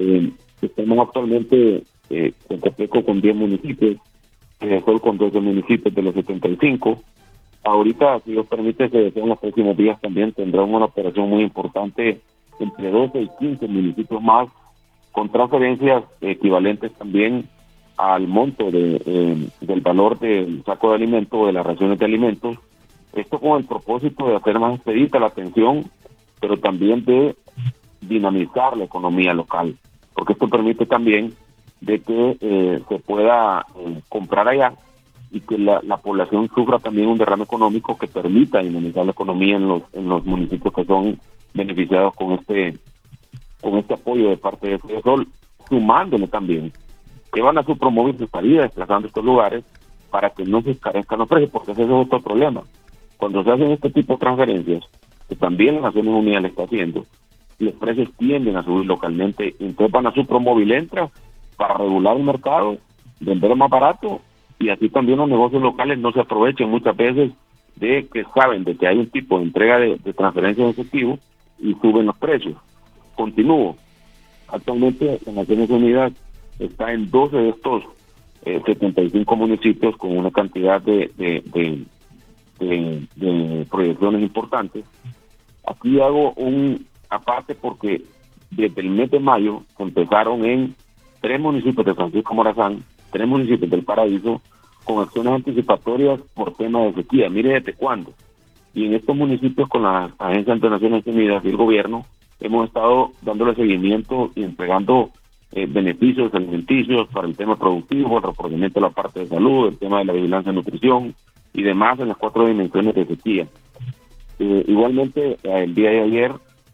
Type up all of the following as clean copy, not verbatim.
Estamos actualmente en Copeco con 10 municipios, en Sol con 12 municipios de los 75. Ahorita, si Dios permite, que en los próximos días también tendrán una operación muy importante entre 12 y 15 municipios más, con transferencias equivalentes también al monto del valor del saco de alimentos o de las raciones de alimentos. Esto con el propósito de hacer más expedita la atención, pero también de dinamizar la economía local, porque esto permite también de que se pueda comprar allá y que la población sufra también un derrame económico que permita dinamizar la economía en los municipios que son beneficiados con este apoyo de parte de FEDESOL, sumándole también que van a promover su salida desplazando estos lugares para que no se encarezcan los precios, porque ese es otro problema. Cuando se hacen este tipo de transferencias, que también las Naciones Unidas le está haciendo, los precios tienden a subir localmente, entonces van a Supromóvil entra para regular el mercado, vender más barato, y así también los negocios locales no se aprovechen muchas veces de que saben de que hay un tipo de entrega de transferencia de efectivo y suben los precios. Continúo. Actualmente las Naciones Unidas está en 12 de estos 75 municipios con una cantidad de proyecciones importantes. Aquí hago un aparte porque desde el mes de mayo empezaron en 3 municipios de Francisco Morazán, 3 municipios del Paraíso, con acciones anticipatorias por tema de sequía. Mire desde cuándo. Y en estos municipios, con las agencias de Naciones Unidas y el gobierno, hemos estado dándole seguimiento y entregando beneficios alimenticios para el tema productivo, el reforzamiento de la parte de salud, el tema de la vigilancia y nutrición y demás en las 4 dimensiones de sequía. Igualmente, el día de ayer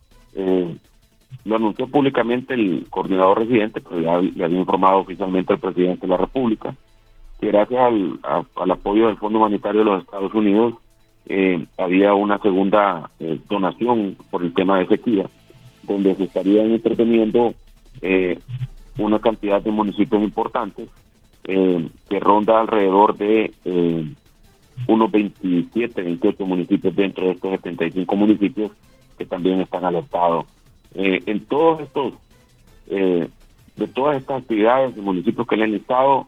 lo anunció públicamente el coordinador residente, pero ya le había informado oficialmente al presidente de la República, que gracias al apoyo del Fondo Humanitario de los Estados Unidos había una segunda donación por el tema de sequía, donde se estarían interviniendo una cantidad de municipios importantes que ronda alrededor de unos 27, 28 municipios dentro de estos 75 municipios que también están alertados. En todos estos, de todas estas actividades de municipios que le han listado,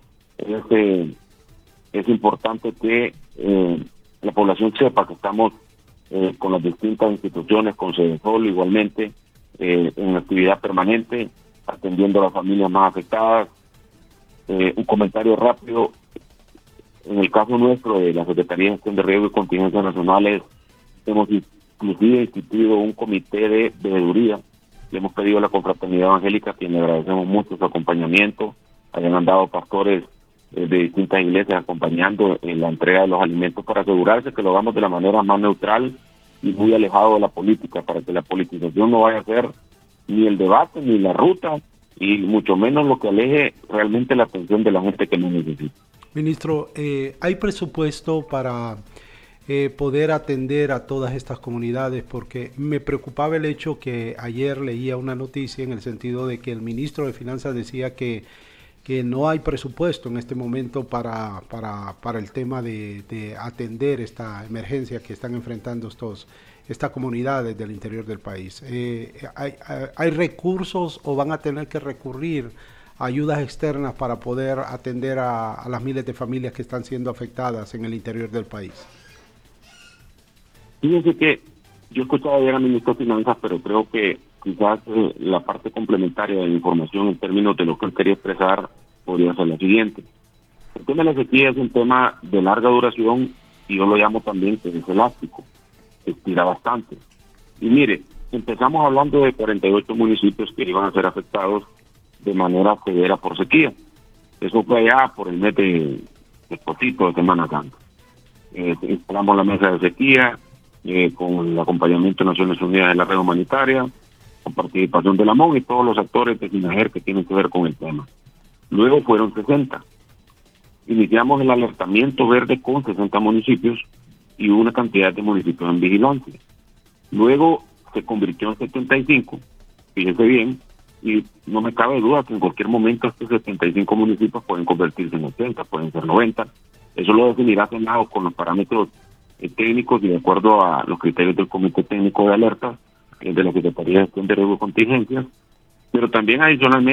es importante que la población sepa que estamos con las distintas instituciones, con FEDESOL igualmente, en actividad permanente, atendiendo a las familias más afectadas. Un comentario rápido. En el caso nuestro de la Secretaría de Gestión de Riesgo y Contingencias Nacionales, hemos inclusive instituido un comité de veeduría. Le hemos pedido a la Confraternidad Evangélica, a quien le agradecemos mucho su acompañamiento. Hayan andado pastores de distintas iglesias acompañando en la entrega de los alimentos para asegurarse que lo hagamos de la manera más neutral y muy alejado de la política, para que la politización no vaya a ser ni el debate ni la ruta, y mucho menos lo que aleje realmente la atención de la gente que lo necesita. Ministro, ¿hay presupuesto para poder atender a todas estas comunidades? Porque me preocupaba el hecho que ayer leía una noticia en el sentido de que el ministro de Finanzas decía que no hay presupuesto en este momento para el tema de atender esta emergencia que están enfrentando estas comunidades del interior del país. ¿Hay recursos o van a tener que recurrir a ayudas externas para poder atender a las miles de familias que están siendo afectadas en el interior del país? Fíjense que yo escuchaba ayer al ministro de Finanzas, pero creo que quizás la parte complementaria de la información en términos de lo que él quería expresar podría ser la siguiente. El tema de la sequía es un tema de larga duración y yo lo llamo también que es elástico, estira bastante. Y mire, empezamos hablando de 48 municipios que iban a ser afectados de manera severa por sequía. Eso fue allá por el mes de Potito, de Semana Santa. Instalamos la mesa de sequía con el acompañamiento de Naciones Unidas de la red humanitaria, con participación de la MON y todos los actores de SINAGER que tienen que ver con el tema. Luego fueron 60. Iniciamos el alertamiento verde con 60 municipios y una cantidad de municipios en vigilancia. Luego se convirtió en 75, fíjese bien, y no me cabe duda que en cualquier momento estos 75 municipios pueden convertirse en 80, pueden ser 90. Eso lo definirá Senado con los parámetros técnicos y de acuerdo a los criterios del Comité Técnico de Alerta de la Secretaría de Gestión de Riesgo y Contingencias, pero también adicionalmente